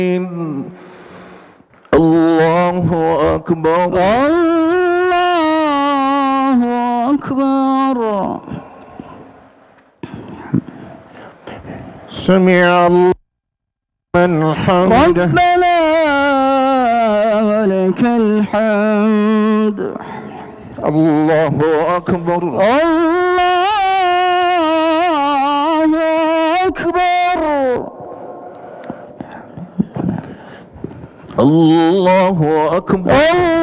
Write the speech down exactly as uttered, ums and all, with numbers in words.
الله أكبر الله أكبر. سمع الله من حمده ربنا ولك الحمد. الله أكبر الله أكبر. الله أكبر.